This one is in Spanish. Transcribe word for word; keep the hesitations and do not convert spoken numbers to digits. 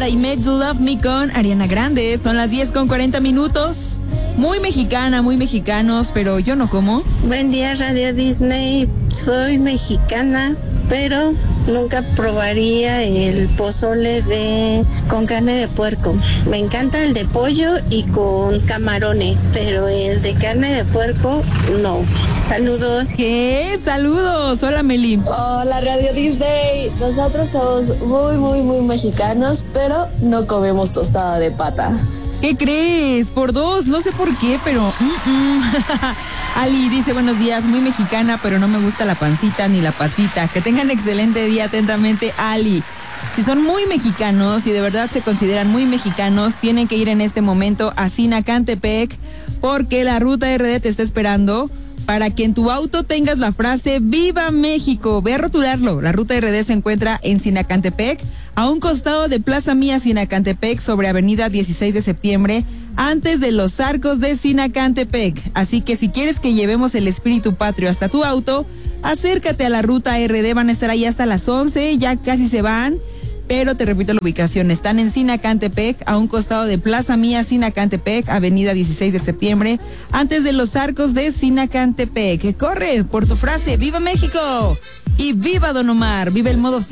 para I Made You Love Me con Ariana Grande. Son las diez con cuarenta minutos. Muy mexicana, muy mexicanos, pero yo no como. Buen día, Radio Disney. Soy mexicana, pero nunca probaría el pozole de con carne de puerco. Me encanta el de pollo y con camarones, pero el de carne de puerco no. Saludos. ¿Qué? Saludos. Hola, Meli. Hola, Radio Disney. Nosotros somos muy, muy, muy mexicanos, pero no comemos tostada de pata. ¿Qué crees? Por dos, no sé por qué, pero... Mm-mm. Ali dice, buenos días, muy mexicana, pero no me gusta la pancita ni la patita. Que tengan excelente día, atentamente, Ali. Si son muy mexicanos y de verdad se consideran muy mexicanos, tienen que ir en este momento a Sinacantepec, porque la Ruta R D te está esperando para que en tu auto tengas la frase ¡Viva México! Ve a rotularlo. La Ruta R D se encuentra en Sinacantepec, a un costado de Plaza Mía Sinacantepec, sobre Avenida dieciséis de septiembre, antes de los Arcos de Sinacantepec. Así que si quieres que llevemos el espíritu patrio hasta tu auto, acércate a la Ruta R D. Van a estar ahí hasta las once, ya casi se van. Pero te repito la ubicación, están en Sinacantepec, a un costado de Plaza Mía Sinacantepec, Avenida dieciséis de septiembre, antes de los Arcos de Sinacantepec. Corre por tu frase, ¡Viva México! Y ¡viva Don Omar! ¡Viva el modo